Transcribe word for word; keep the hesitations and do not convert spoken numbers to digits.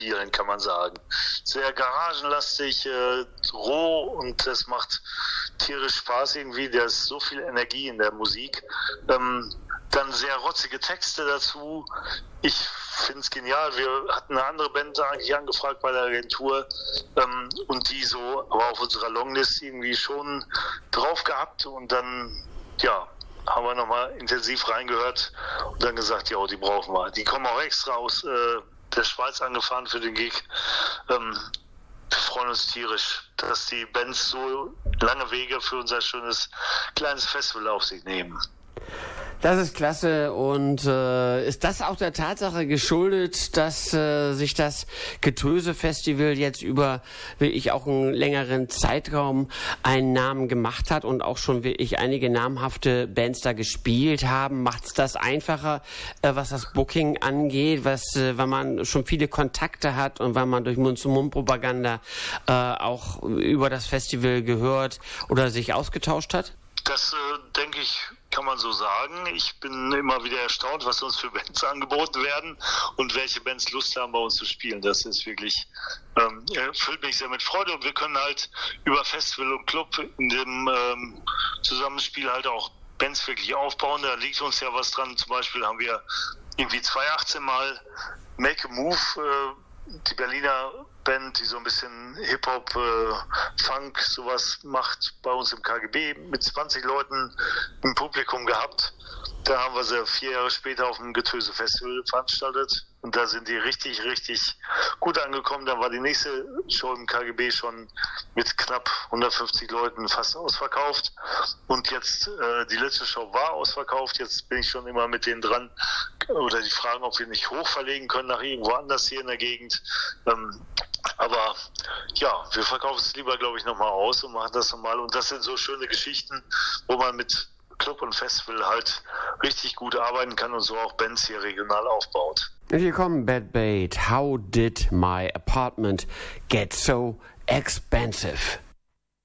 spielen, kann man sagen. Sehr garagenlastig, äh, roh, und das macht tierisch Spaß irgendwie. Da ist so viel Energie in der Musik. Ähm, dann sehr rotzige Texte dazu. Ich finde es genial. Wir hatten eine andere Band eigentlich angefragt bei der Agentur ähm, und die so aber auf unserer Longlist irgendwie schon drauf gehabt, und dann, ja, haben wir nochmal intensiv reingehört und dann gesagt, ja, die brauchen wir. Die kommen auch extra aus äh, der Schweiz angefahren für den Gig. Ähm, wir freuen uns tierisch, dass die Bands so lange Wege für unser schönes kleines Festival auf sich nehmen. Das ist klasse. Und äh, ist das auch der Tatsache geschuldet, dass äh, sich das Getöse-Festival jetzt über wirklich auch einen längeren Zeitraum einen Namen gemacht hat und auch schon wirklich einige namhafte Bands da gespielt haben? Macht es das einfacher, äh, was das Booking angeht, was, äh, wenn man schon viele Kontakte hat und wenn man durch Mund-zu-Mund-Propaganda äh, auch über das Festival gehört oder sich ausgetauscht hat? Das, äh, denke ich, kann man so sagen. Ich bin immer wieder erstaunt, was uns für Bands angeboten werden und welche Bands Lust haben, bei uns zu spielen. Das ist wirklich, ähm, füllt mich sehr mit Freude, und wir können halt über Festival und Club in dem ähm, Zusammenspiel halt auch Bands wirklich aufbauen. Da liegt uns ja was dran. Zum Beispiel haben wir irgendwie zwanzig achtzehn mal Make a Move, äh, die Berliner Band, die so ein bisschen Hip-Hop, äh, Funk, sowas macht, bei uns im K G B mit zwanzig Leuten im Publikum gehabt. Da haben wir sie vier Jahre später auf dem Getöse-Festival veranstaltet, und da sind die richtig, richtig gut angekommen. Dann war die nächste Show im K G B schon mit knapp hundertfünfzig Leuten fast ausverkauft, und jetzt äh, die letzte Show war ausverkauft. Jetzt bin ich schon immer mit denen dran, oder die fragen, ob wir nicht hochverlegen können nach irgendwo anders hier in der Gegend. Ähm, aber ja, wir verkaufen es lieber, glaube ich, nochmal aus und machen das nochmal. Und das sind so schöne Geschichten, wo man mit Club und Festival halt richtig gut arbeiten kann und so auch Bands hier regional aufbaut. Und hier kommen Bad Bait. How did my apartment get so expensive?